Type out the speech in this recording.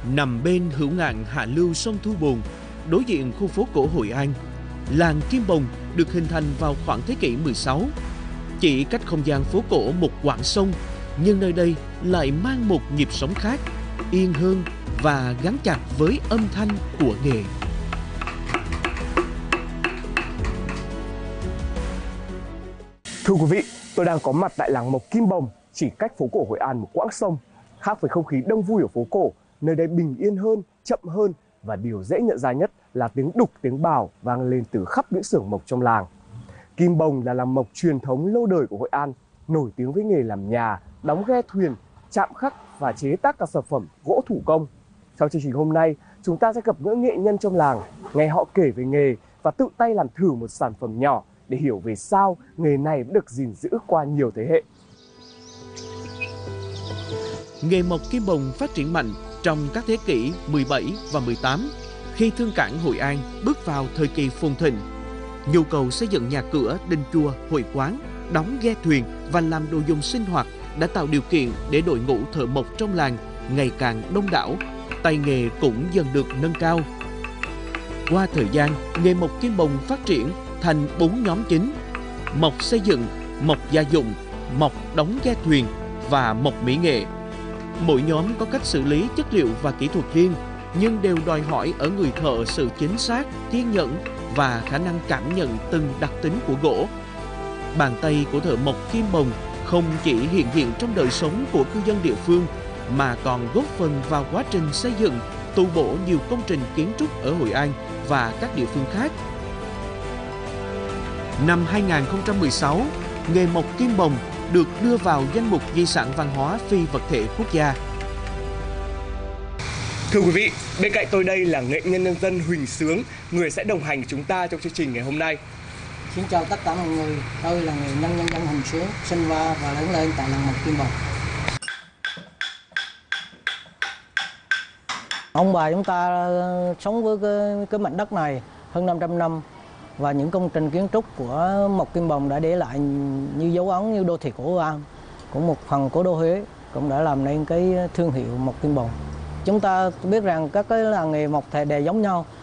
Nằm bên hữu ngạn hạ lưu sông Thu Bồn, đối diện khu phố cổ Hội An, làng Kim Bồng được hình thành vào khoảng thế kỷ 16. Chỉ cách không gian phố cổ một quãng sông, nhưng nơi đây lại mang một nhịp sống khác, yên hơn và gắn chặt với âm thanh của nghề. Thưa quý vị, tôi đang có mặt tại làng Mộc Kim Bồng, chỉ cách phố cổ Hội An một quãng sông. Khác với không khí đông vui ở phố cổ, nơi đây bình yên hơn, chậm hơn và điều dễ nhận ra nhất là tiếng đục, tiếng bào vang lên từ khắp những xưởng mộc trong làng. Kim Bồng là làng mộc truyền thống lâu đời của Hội An, nổi tiếng với nghề làm nhà, đóng ghe thuyền, chạm khắc và chế tác các sản phẩm gỗ thủ công. Trong chương trình hôm nay, chúng ta sẽ gặp gỡ nghệ nhân trong làng, nghe họ kể về nghề và tự tay làm thử một sản phẩm nhỏ để hiểu về sao nghề này vẫn được gìn giữ qua nhiều thế hệ. Nghề mộc Kim Bồng phát triển mạnh trong các thế kỷ 17 và 18, khi thương cảng Hội An bước vào thời kỳ phồn thịnh. Nhu cầu xây dựng nhà cửa, đình chùa, hội quán, đóng ghe thuyền và làm đồ dùng sinh hoạt đã tạo điều kiện để đội ngũ thợ mộc trong làng ngày càng đông đảo, tay nghề cũng dần được nâng cao. Qua thời gian, nghề mộc Kim Bồng phát triển thành 4 nhóm chính: mộc xây dựng, mộc gia dụng, mộc đóng ghe thuyền và mộc mỹ nghệ. Mỗi nhóm có cách xử lý chất liệu và kỹ thuật riêng, nhưng đều đòi hỏi ở người thợ sự chính xác, kiên nhẫn và khả năng cảm nhận từng đặc tính của gỗ. Bàn tay của thợ mộc Kim Bồng không chỉ hiện diện trong đời sống của cư dân địa phương, mà còn góp phần vào quá trình xây dựng, tu bổ nhiều công trình kiến trúc ở Hội An và các địa phương khác. Năm 2016, nghề mộc Kim Bồng được đưa vào danh mục di sản văn hóa phi vật thể quốc gia. Thưa quý vị, bên cạnh tôi đây là nghệ nhân nhân dân Huỳnh Sướng, người sẽ đồng hành chúng ta trong chương trình ngày hôm nay. Xin chào tất cả mọi người, tôi là nghệ nhân nhân dân Huỳnh Sướng, sinh ra và lớn lên tại làng mộc Kim Bồng. Ông bà chúng ta sống với cái mảnh đất này hơn 500 năm, và những công trình kiến trúc của mộc Kim Bồng đã để lại như dấu ấn, như đô thị cổ Hội An, cũng một phần cố đô Huế cũng đã làm nên cái thương hiệu mộc Kim Bồng. Chúng ta biết rằng các cái làng nghề mộc thề đều giống nhau,